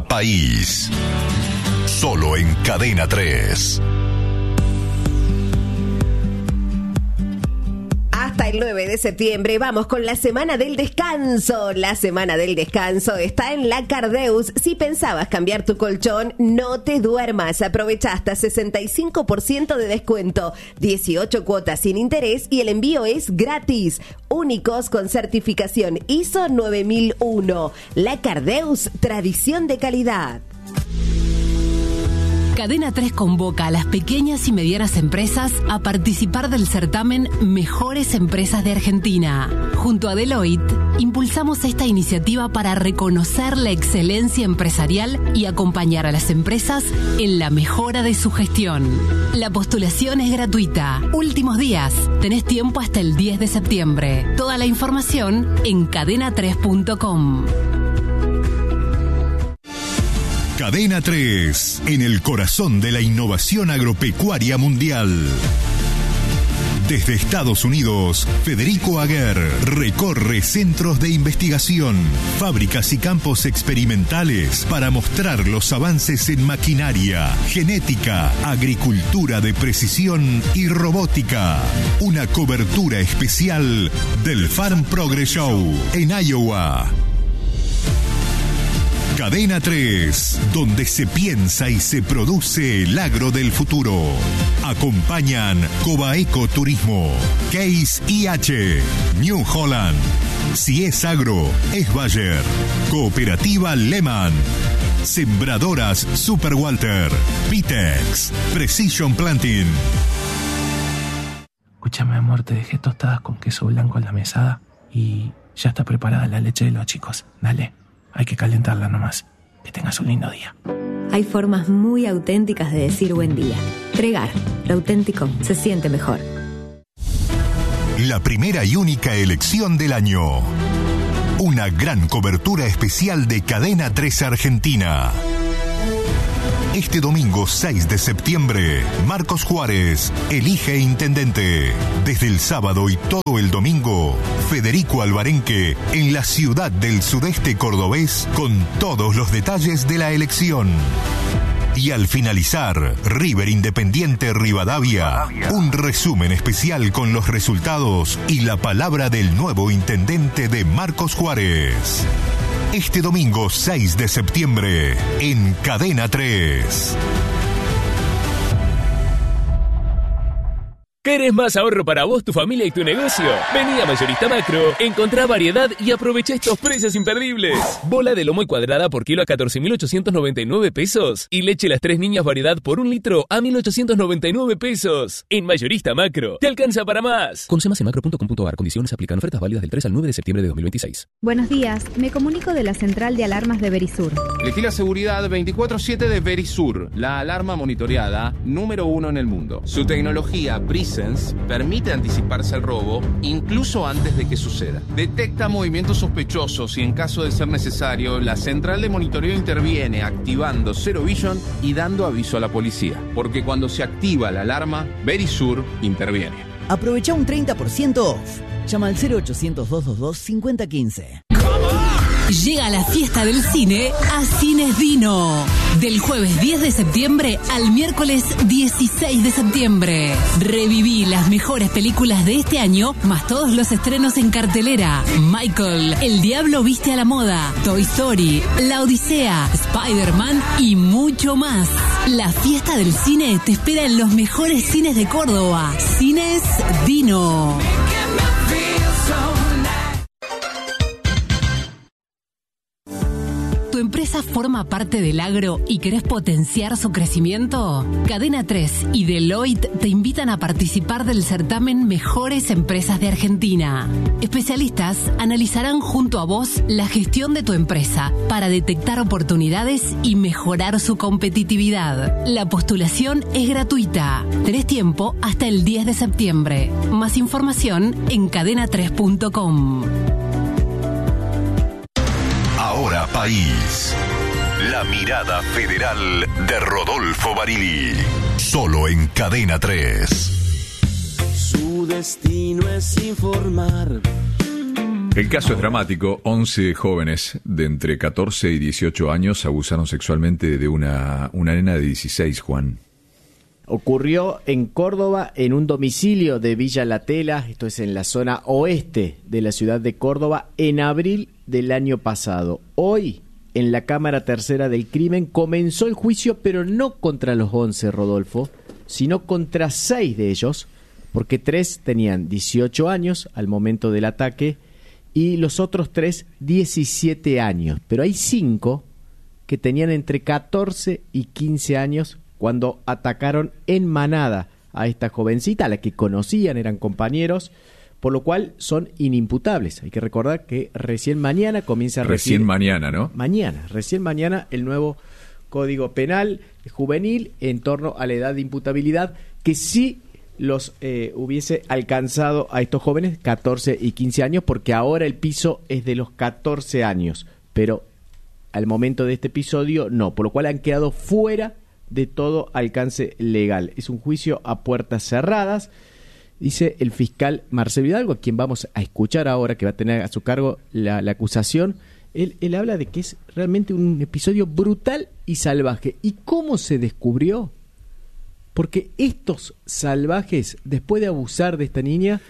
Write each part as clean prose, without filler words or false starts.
País. Solo en Cadena 3. Hasta el 9 de septiembre vamos con la Semana del Descanso. La Semana del Descanso está en la Cardeus. Si pensabas cambiar tu colchón, no te duermas. Aprovecha hasta 65% de descuento, 18 cuotas sin interés y el envío es gratis. Únicos con certificación ISO 9001. La Cardeus, tradición de calidad. Cadena 3 convoca a las pequeñas y medianas empresas a participar del certamen Mejores Empresas de Argentina. Junto a Deloitte, impulsamos esta iniciativa para reconocer la excelencia empresarial y acompañar a las empresas en la mejora de su gestión. La postulación es gratuita. Últimos días. Tenés tiempo hasta el 10 de septiembre. Toda la información en cadena3.com. Cadena 3, en el corazón de la innovación agropecuaria mundial. Desde Estados Unidos, Federico Aguer recorre centros de investigación, fábricas y campos experimentales para mostrar los avances en maquinaria, genética, agricultura de precisión y robótica. Una cobertura especial del Farm Progress Show en Iowa. Cadena 3, donde se piensa y se produce el agro del futuro. Acompañan Cobaeco Turismo, Case IH, New Holland. Si es agro, es Bayer. Cooperativa Lehman. Sembradoras Super Walter. Pitex. Precision Planting. Escúchame, amor, te dejé tostadas con queso blanco en la mesada y ya está preparada la leche de los chicos. Dale. Hay que calentarla nomás. Que tengas un lindo día. Hay formas muy auténticas de decir buen día. Tregar, lo auténtico se siente mejor. La primera y única elección del año. Una gran cobertura especial de Cadena 3 Argentina. Este domingo 6 de septiembre, Marcos Juárez elige intendente. Desde el sábado y todo el domingo, Federico Alvarenque en la ciudad del sudeste cordobés con todos los detalles de la elección. Y al finalizar, River Independiente Rivadavia, un resumen especial con los resultados y la palabra del nuevo intendente de Marcos Juárez. Este domingo 6 de septiembre, en Cadena 3. ¿Querés más ahorro para vos, tu familia y tu negocio? Vení a Mayorista Macro, encontrá variedad y aprovecha estos precios imperdibles. Bola de lomo y cuadrada por kilo a 14.899 pesos. Y leche Las Tres Niñas variedad por 1 litro a 1.899 pesos. En Mayorista Macro, te alcanza para más. Conoce más en macro.com.ar. Condiciones aplican. Ofertas válidas del 3 al 9 de septiembre de 2026. Buenos días, me comunico de la central de alarmas de Verisur. Elegí la seguridad 24/7 de Verisur, la alarma monitoreada número 1 en el mundo. Su tecnología Presence permite anticiparse al robo incluso antes de que suceda. Detecta movimientos sospechosos y en caso de ser necesario, la central de monitoreo interviene activando Zero Vision y dando aviso a la policía. Porque cuando se activa la alarma, Verisur interviene. Aprovecha un 30% off. Llama al 0800-222-5015. Llega la fiesta del cine a Cines Dino. Del jueves 10 de septiembre al miércoles 16 de septiembre. Reviví las mejores películas de este año, más todos los estrenos en cartelera. Michael, El Diablo Viste a la Moda, Toy Story, La Odisea, Spider-Man y mucho más. La fiesta del cine te espera en los mejores cines de Córdoba. Cines Dino. ¿Tu empresa forma parte del agro y querés potenciar su crecimiento? Cadena 3 y Deloitte te invitan a participar del certamen Mejores Empresas de Argentina. Especialistas analizarán junto a vos la gestión de tu empresa para detectar oportunidades y mejorar su competitividad. La postulación es gratuita. Tenés tiempo hasta el 10 de septiembre. Más información en cadena3.com. Ahora País. La mirada federal de Rodolfo Barili. Solo en Cadena 3. Su destino es informar. El caso es dramático. 11 jóvenes de entre 14 y 18 años abusaron sexualmente de una nena de 16, Juan. Ocurrió en Córdoba, en un domicilio de Villa La Tela, esto es en la zona oeste de la ciudad de Córdoba, en abril del año pasado. Hoy, en la Cámara Tercera del Crimen, comenzó el juicio, pero no contra los 11, Rodolfo, sino contra 6 de ellos, porque 3 tenían 18 años al momento del ataque y los otros 3, 17 años. Pero hay 5 que tenían entre 14 y 15 años cuando atacaron en manada a esta jovencita, a la que conocían, eran compañeros, por lo cual son inimputables. Hay que recordar que recién mañana comienza a Recién mañana, ¿no? Recién mañana el nuevo Código Penal Juvenil en torno a la edad de imputabilidad, que sí los hubiese alcanzado a estos jóvenes 14 y 15 años, porque ahora el piso es de los 14 años, pero al momento de este episodio no, por lo cual han quedado fuera de todo alcance legal. Es un juicio a puertas cerradas, dice el fiscal Marcelo Hidalgo, a quien vamos a escuchar ahora, que va a tener a su cargo la acusación. Él habla de que es realmente un episodio brutal y salvaje. ¿Y cómo se descubrió? Porque estos salvajes, después de abusar de esta niña,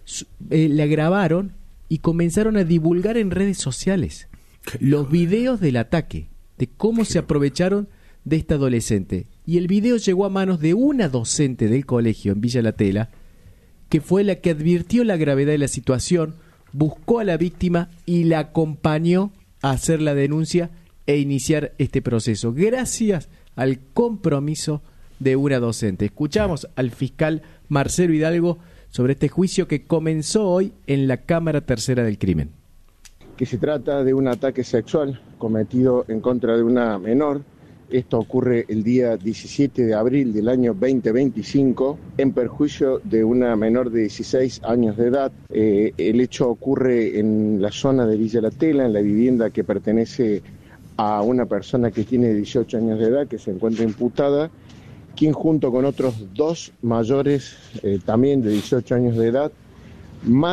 la grabaron y comenzaron a divulgar en redes sociales los videos del ataque, de cómo se aprovecharon de esta adolescente. Y el video llegó a manos de una docente del colegio en Villa La Tela, que fue la que advirtió la gravedad de la situación, buscó a la víctima y la acompañó a hacer la denuncia e iniciar este proceso, gracias al compromiso de una docente. Escuchamos al fiscal Marcelo Hidalgo sobre este juicio que comenzó hoy en la Cámara Tercera del Crimen. Que se trata de un ataque sexual cometido en contra de una menor. Esto ocurre el día 17 de abril del año 2025 en perjuicio de una menor de 16 años de edad. El hecho ocurre en la zona de Villa La Tela, en la vivienda que pertenece a una persona que tiene 18 años de edad, que se encuentra imputada, quien junto con otros 2 mayores también de 18 años de edad, más